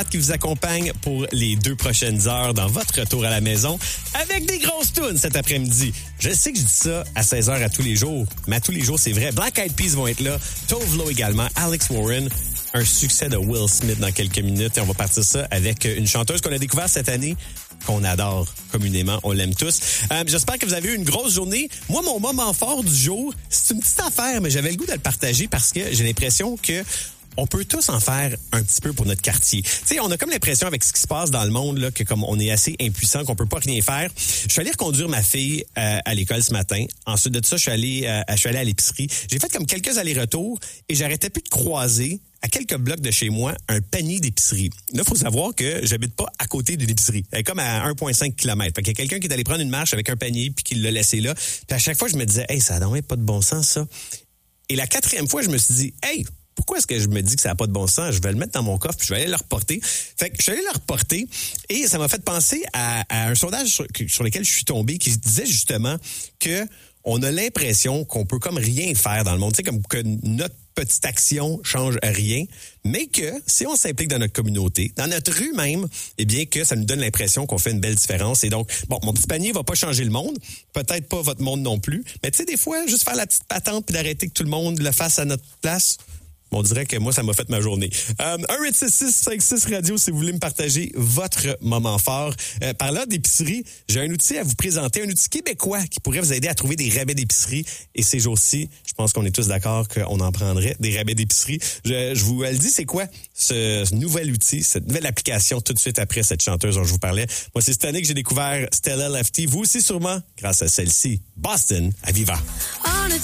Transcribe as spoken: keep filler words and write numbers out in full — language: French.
qui vous accompagne pour les deux prochaines heures dans votre retour à la maison avec des grosses tunes cet après-midi. Je sais que je dis ça à seize heures à tous les jours, mais à tous les jours, c'est vrai. Black Eyed Peas vont être là, Tove Lo également, Alex Warren, un succès de Will Smith dans quelques minutes et on va partir ça avec une chanteuse qu'on a découverte cette année, qu'on adore communément, on l'aime tous. Euh, j'espère que vous avez eu une grosse journée. Moi, mon moment fort du jour, c'est une petite affaire, mais j'avais le goût de le partager parce que j'ai l'impression que on peut tous en faire un petit peu pour notre quartier. Tu sais, on a comme l'impression avec ce qui se passe dans le monde là que comme on est assez impuissant, qu'on peut pas rien faire. Je suis allé reconduire ma fille euh, à l'école ce matin. Ensuite de ça, je suis allé, euh, je suis allé à l'épicerie. J'ai fait comme quelques allers-retours et j'arrêtais plus de croiser à quelques blocs de chez moi un panier d'épicerie. Là, faut savoir que j'habite pas à côté d'une épicerie. Elle est comme à un virgule cinq kilomètres. Fait qu'il y a quelqu'un qui est allé prendre une marche avec un panier puis qui l'a laissé là. Puis à chaque fois, je me disais, hey, ça n'a pas de bon sens ça. Et la quatrième fois, je me suis dit, hey, pourquoi est-ce que je me dis que ça n'a pas de bon sens? Je vais le mettre dans mon coffre puis je vais aller le reporter. Fait que je suis allé le reporter et ça m'a fait penser à, à un sondage sur, sur lequel je suis tombé qui disait justement que on a l'impression qu'on peut comme rien faire dans le monde. Tu sais, comme que notre petite action change rien, mais que si on s'implique dans notre communauté, dans notre rue même, eh bien que ça nous donne l'impression qu'on fait une belle différence. Et donc, bon, mon petit panier va pas changer le monde, peut-être pas votre monde non plus, mais tu sais, des fois, juste faire la petite patente puis d'arrêter que tout le monde le fasse à notre place, on dirait que moi, ça m'a fait ma journée. Euh, un huit six six cinq six Radio, si vous voulez me partager votre moment fort. Euh, par là d'épicerie, j'ai un outil à vous présenter, un outil québécois qui pourrait vous aider à trouver des rabais d'épicerie. Et ces jours-ci, je pense qu'on est tous d'accord qu'on en prendrait des rabais d'épicerie. Je, je vous le dis, c'est quoi ce, ce nouvel outil, cette nouvelle application tout de suite après cette chanteuse dont je vous parlais. Moi, c'est cette année que j'ai découvert Stella Lefty. Vous aussi sûrement, grâce à celle-ci. Boston, à Viva.